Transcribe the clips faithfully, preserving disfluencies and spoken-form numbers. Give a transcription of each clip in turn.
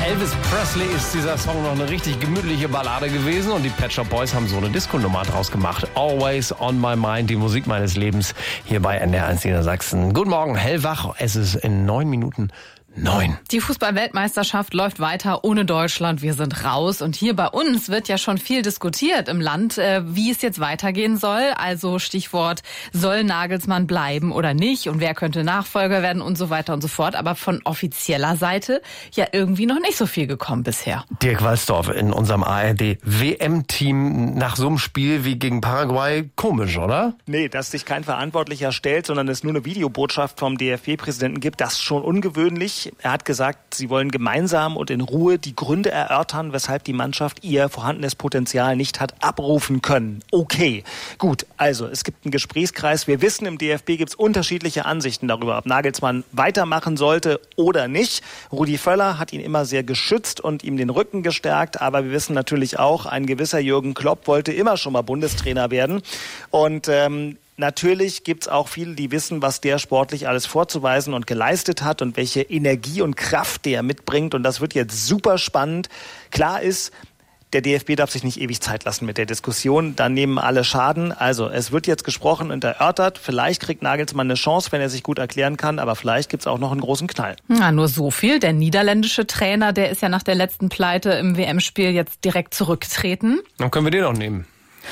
Elvis Presley ist dieser Song noch eine richtig gemütliche Ballade gewesen und die Pet Shop Boys haben so eine Disco-Nummer draus gemacht. Always on my mind, die Musik meines Lebens hier bei N D R eins Niedersachsen. Guten Morgen, hellwach, es ist in neun Minuten Neun. Die Fußball-Weltmeisterschaft läuft weiter ohne Deutschland. Wir sind raus. Und hier bei uns wird ja schon viel diskutiert im Land, wie es jetzt weitergehen soll. Also Stichwort, soll Nagelsmann bleiben oder nicht? Und wer könnte Nachfolger werden und so weiter und so fort. Aber von offizieller Seite ja irgendwie noch nicht so viel gekommen bisher. Dirk Walsdorf in unserem A R D-W M-Team nach so einem Spiel wie gegen Paraguay. Komisch, oder? Nee, dass sich kein Verantwortlicher stellt, sondern es nur eine Videobotschaft vom D F B-Präsidenten gibt, das ist schon ungewöhnlich. Er hat gesagt, sie wollen gemeinsam und in Ruhe die Gründe erörtern, weshalb die Mannschaft ihr vorhandenes Potenzial nicht hat abrufen können. Okay, gut, also es gibt einen Gesprächskreis. Wir wissen, im D F B gibt es unterschiedliche Ansichten darüber, ob Nagelsmann weitermachen sollte oder nicht. Rudi Völler hat ihn immer sehr geschützt und ihm den Rücken gestärkt. Aber wir wissen natürlich auch, ein gewisser Jürgen Klopp wollte immer schon mal Bundestrainer werden. Und ähm, Natürlich gibt's auch viele, die wissen, was der sportlich alles vorzuweisen und geleistet hat und welche Energie und Kraft der mitbringt. Und das wird jetzt super spannend. Klar ist, der D F B darf sich nicht ewig Zeit lassen mit der Diskussion. Dann nehmen alle Schaden. Also es wird jetzt gesprochen und erörtert. Vielleicht kriegt Nagelsmann eine Chance, wenn er sich gut erklären kann. Aber vielleicht gibt's auch noch einen großen Knall. Na, nur so viel. Der niederländische Trainer, der ist ja nach der letzten Pleite im W M-Spiel jetzt direkt zurückgetreten. Dann können wir den auch nehmen.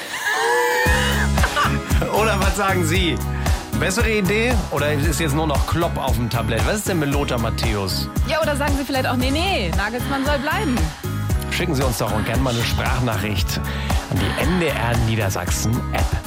Oder was sagen Sie? Bessere Idee? Oder ist jetzt nur noch Klopp auf dem Tablett? Was ist denn mit Lothar Matthäus? Ja, oder sagen Sie vielleicht auch, nee, nee, Nagelsmann soll bleiben. Schicken Sie uns doch auch gerne mal eine Sprachnachricht an die N D R Niedersachsen App.